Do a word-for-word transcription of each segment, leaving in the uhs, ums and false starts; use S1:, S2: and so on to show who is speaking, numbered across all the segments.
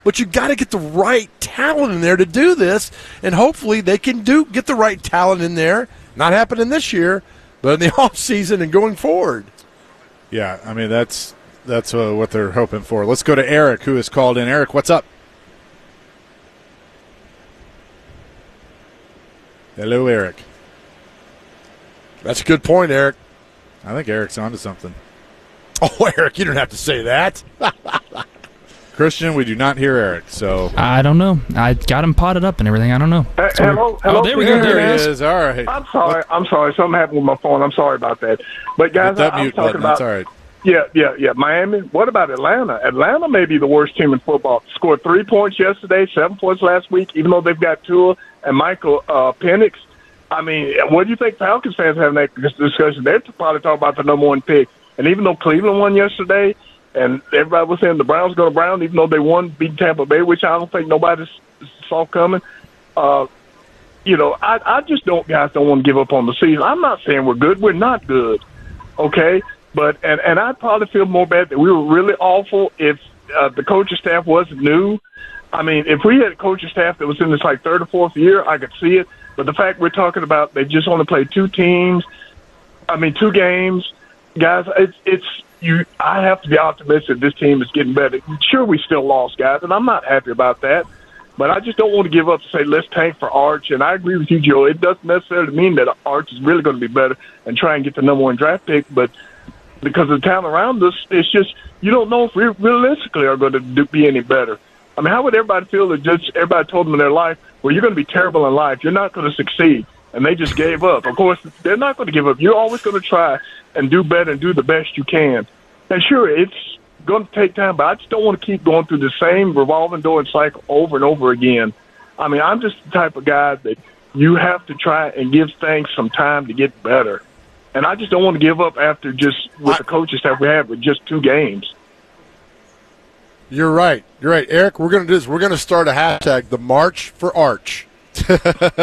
S1: But you got to get the right talent in there to do this, and hopefully they can do get the right talent in there. Not happening this year, but in the offseason and going forward.
S2: Yeah, I mean, that's that's uh, what they're hoping for. Let's go to Eric, who is called in. Eric, what's up? Hello, Eric.
S1: That's a good point, Eric.
S2: I think Eric's onto something.
S1: Oh, Eric, you don't have to say that.
S2: Christian, we do not hear Eric, so.
S3: I don't know. I got him potted up and everything. I don't know.
S4: Uh, hello, hello.
S3: Oh, there we go.
S2: There,
S3: There
S2: he
S3: he is.
S2: is. All right.
S4: I'm sorry. I'm sorry. Something happened with my phone. I'm sorry about that. But guys,
S2: Hit that
S4: I, I'm
S2: mute
S4: talking
S2: button.
S4: about.
S2: That's all right.
S4: Yeah, yeah, yeah. Miami. What about Atlanta? Atlanta may be the worst team in football. Scored three points yesterday, seven points last week. Even though they've got Tua and Michael uh, Penix. I mean, what do you think Falcons fans having that discussion? They're probably talking about the number one pick. And even though Cleveland won yesterday, and everybody was saying the Browns go to Brown, even though they won, beat Tampa Bay, which I don't think nobody saw coming. Uh, you know, I, I just don't, guys don't want to give up on the season. I'm not saying we're good. We're not good, okay? But and, and I'd probably feel more bad that we were really awful if uh, the coaching staff wasn't new. I mean, if we had a coaching staff that was in this, like, third or fourth year, I could see it. But the fact we're talking about they just want to play two teams, I mean, two games, guys, it's it's – You, I have to be optimistic this team is getting better. Sure, we still lost, guys, and I'm not happy about that. But I just don't want to give up and say, let's tank for Arch. And I agree with you, Joe. It doesn't necessarily mean that Arch is really going to be better and try and get the number one draft pick. But because of the talent around us, it's just you don't know if we realistically are going to do, be any better. I mean, how would everybody feel if just everybody told them in their life, well, you're going to be terrible in life. You're not going to succeed. And they just gave up. Of course, they're not going to give up. You're always going to try and do better and do the best you can. And sure, it's going to take time, but I just don't want to keep going through the same revolving door and cycle over and over again. I mean, I'm just the type of guy that you have to try and give things some time to get better. And I just don't want to give up after just with the coaching staff we have with just two games.
S1: You're right. You're right. Eric, we're going to do this. We're going to start a hashtag, the March for Arch. Does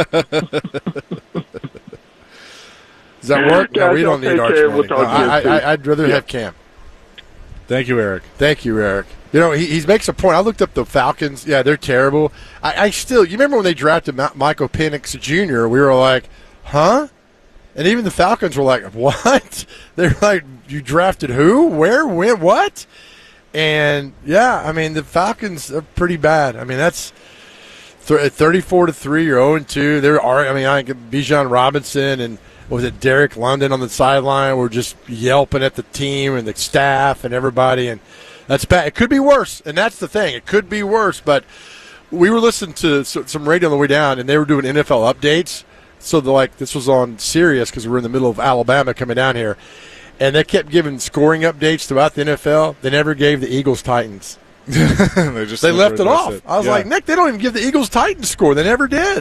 S1: that work? No, we don't need Arch.
S4: We'll
S1: no, I, I, I'd rather yeah. have Cam.
S2: Thank you, Eric.
S1: Thank you, Eric. You know, he, he makes a point. I looked up the Falcons. Yeah, they're terrible. I, I still, you remember when they drafted Ma- Michael Penix Junior? We were like, huh? And even the Falcons were like, what? They're like, you drafted who? Where? When? What? And, yeah, I mean, the Falcons are pretty bad. I mean, that's th- thirty-four to three, you're oh and two. There are, I mean, I think Bijan Robinson and what was it, Derek London on the sideline were just yelping at the team and the staff and everybody, and that's bad. It could be worse, and that's the thing. It could be worse, but we were listening to some radio on the way down, and they were doing N F L updates. So, the, like, this was on Sirius because we were in the middle of Alabama coming down here, and they kept giving scoring updates throughout the N F L. They never gave the Eagles-Titans.
S2: they just
S1: they left it off.
S2: It.
S1: I was
S2: yeah.
S1: like, Nick, they don't even give the Eagles-Titans score. They never did.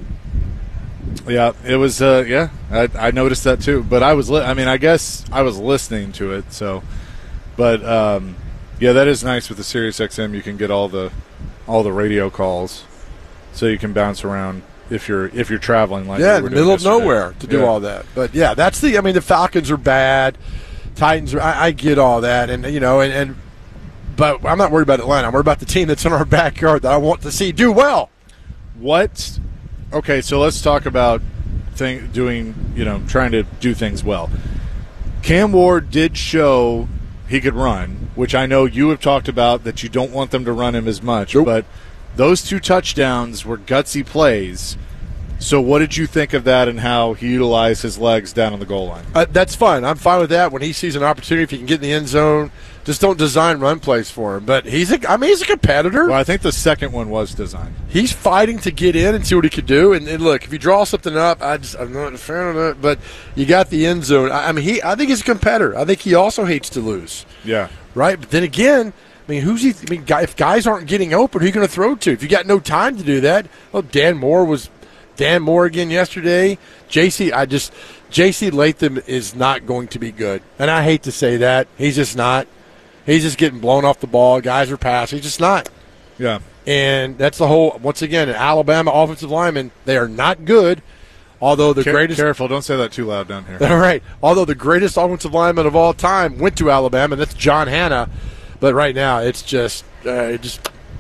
S2: Yeah, it was. Uh, yeah, I, I noticed that too. But I was. Li- I mean, I guess I was listening to it. So, but um, yeah, that is nice with the Sirius X M. You can get all the all the radio calls, so you can bounce around if you're if you're traveling. Like
S1: yeah,
S2: we
S1: in the middle of
S2: yesterday.
S1: nowhere to do
S2: yeah.
S1: all that. But yeah, that's the. I mean, the Falcons are bad. Titans are. I, I get all that, and you know, and, and but I'm not worried about Atlanta. I'm worried about the team that's in our backyard that I want to see do well.
S2: What? Okay, so let's talk about thing, doing, you know, trying to do things well. Cam Ward did show he could run, which I know you have talked about that you don't want them to run him as much. Nope. But those two touchdowns were gutsy plays. So what did you think of that and how he utilized his legs down on the goal line?
S1: Uh, that's fine. I'm fine with that. When he sees an opportunity, if he can get in the end zone, just don't design run plays for him. But he's a, I mean, he's a competitor.
S2: Well, I think the second one was designed.
S1: He's fighting to get in and see what he could do. And, and look, if you draw something up, I just, I'm not a fan of it. But you got the end zone. I, I mean, he. I think he's a competitor. I think he also hates to lose.
S2: Yeah.
S1: Right. But then again, I mean, who's he? I mean, if guys aren't getting open, who are you going to throw to? If you got no time to do that, well, Dan Moore was. Dan Moore again yesterday. J C, I just J C Latham is not going to be good, and I hate to say that. He's just not. He's just getting blown off the ball. Guys are passing. He's just not.
S2: Yeah.
S1: And that's the whole. Once again, an Alabama offensive lineman. They are not good. Although the
S2: Care-
S1: greatest.
S2: Careful, don't say that too loud down here.
S1: All right. Although the greatest offensive lineman of all time went to Alabama, and that's John Hanna. But right now, it's just uh, it just.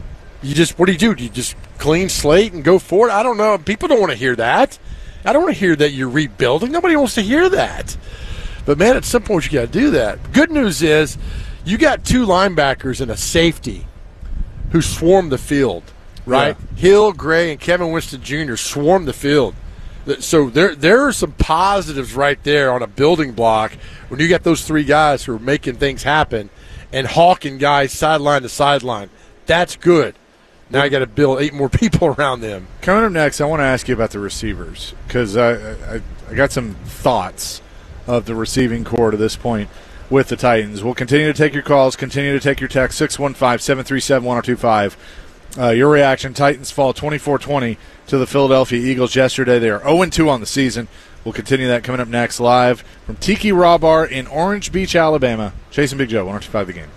S1: You just what do you do? Do you just clean slate and go for it? I don't know. People don't want to hear that. I don't want to hear that you're rebuilding. Nobody wants to hear that. But, man, at some point you got to do that. Good news is you got two linebackers and a safety who swarm the field, right? Yeah. Hill, Gray, and Kevin Winston Junior swarm the field. So there there are some positives right there on a building block when you got those three guys who are making things happen and hawking guys sideline to sideline. That's good. Now you got to build eight more people around them.
S2: Coming up next, I want to ask you about the receivers because I, I, I got some thoughts of the receiving core to this point with the Titans. We'll continue to take your calls, continue to take your texts, six one five, seven three seven, one oh two five. Uh, your reaction, Titans fall twenty-four twenty to the Philadelphia Eagles yesterday. They are oh and two on the season. We'll continue that coming up next live from Tiki Raw Bar in Orange Beach, Alabama. Chasing Big Joe, one oh two five The Game.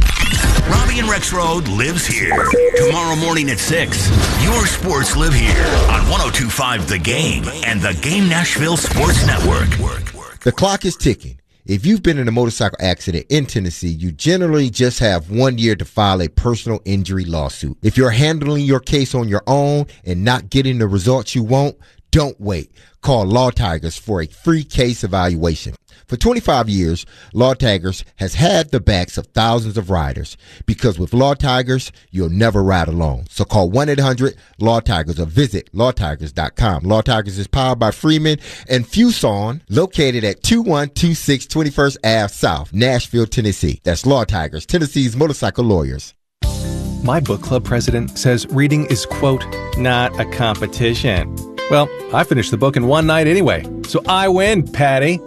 S5: Robbie and Rex Road lives here. Tomorrow morning at six, your sports live here on one oh two five The Game and the Game Nashville Sports Network.
S6: The clock is ticking. If you've been in a motorcycle accident in Tennessee, you generally just have one year to file a personal injury lawsuit. If you're handling your case on your own and not getting the results you want, don't wait. Call Law Tigers for a free case evaluation. For twenty-five years, Law Tigers has had the backs of thousands of riders because with Law Tigers, you'll never ride alone. So call one eight hundred Law Tigers or visit law tigers dot com. Law Tigers is powered by Freeman and Fuson, located at two one two six twenty-first Avenue South, Nashville, Tennessee. That's Law Tigers, Tennessee's motorcycle lawyers.
S7: My book club president says reading is, quote, not a competition. Well, I finished the book in one night anyway, so I win, Patty.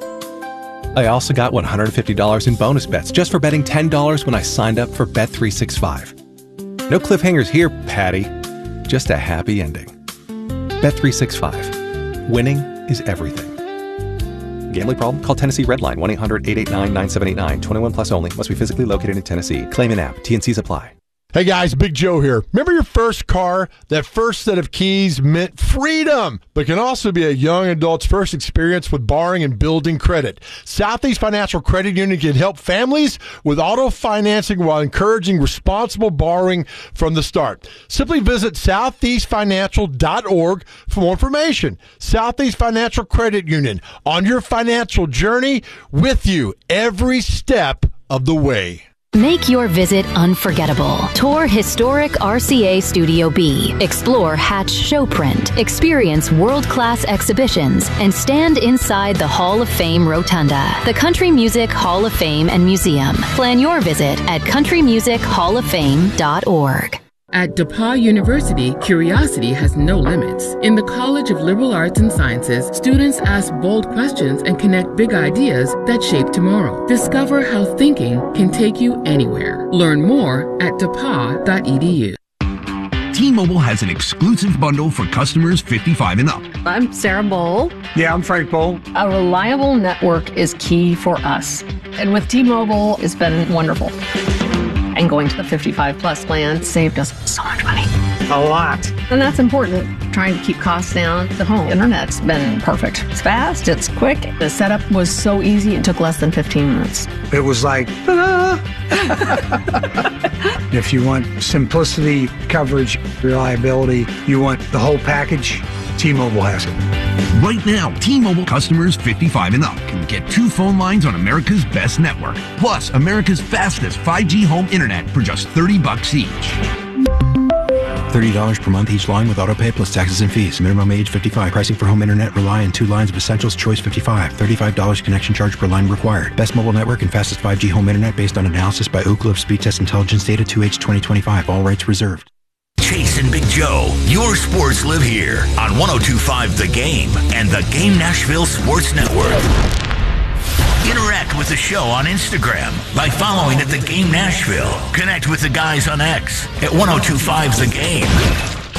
S7: I also got one hundred fifty dollars in bonus bets just for betting ten dollars when I signed up for Bet three sixty-five. No cliffhangers here, Patty. Just a happy ending. Bet three sixty-five. Winning is everything. Gambling problem? Call Tennessee Redline one eight hundred eight eight nine nine seven eight nine. twenty-one plus only. Must be physically located in Tennessee. Claim in app. T and C's apply.
S1: Hey guys, Big Joe here. Remember your first car? That first set of keys meant freedom, but can also be a young adult's first experience with borrowing and building credit. Southeast Financial Credit Union can help families with auto financing while encouraging responsible borrowing from the start. Simply visit southeast financial dot org for more information. Southeast Financial Credit Union, on your financial journey with you every step of the way.
S8: Make your visit unforgettable. Tour historic R C A Studio B. Explore Hatch Showprint. Experience world-class exhibitions and stand inside the Hall of Fame Rotunda, the Country Music Hall of Fame and Museum. Plan your visit at country music hall of fame dot org.
S9: At DePauw University, curiosity has no limits. In the College of Liberal Arts and Sciences, students ask bold questions and connect big ideas that shape tomorrow. Discover how thinking can take you anywhere. Learn more at depaw dot e d u.
S5: T-Mobile has an exclusive bundle for customers fifty-five and up.
S10: I'm Sarah Bowl.
S11: Yeah, I'm Frank Bowl.
S10: A reliable network is key for us. And with T-Mobile, it's been wonderful. And going to the fifty-five plus plan saved us so much money.
S11: A lot.
S10: And that's important. Trying to keep costs down. The home internet's been perfect. It's fast, it's quick. The setup was so easy, it took less than fifteen minutes.
S11: It was like, ta-da! If you want simplicity, coverage, reliability, you want the whole package, T-Mobile has it.
S5: Right now, T-Mobile customers fifty-five and up can get two phone lines on America's best network, plus America's fastest five G home internet for just thirty bucks each.
S12: thirty dollars per month each line with autopay plus taxes and fees. Minimum age fifty-five. Pricing for home internet rely on two lines of Essentials Choice fifty-five. thirty-five dollars connection charge per line required. Best mobile network and fastest five G home internet based on analysis by Ookla of Speed Test Intelligence data two H twenty twenty-five. All rights reserved.
S5: Chase and Big Joe, your sports live here on one oh two five The Game and the Game Nashville Sports Network. Interact with the show on Instagram by following at The Game Nashville. Connect with the guys on X at one oh two five The Game.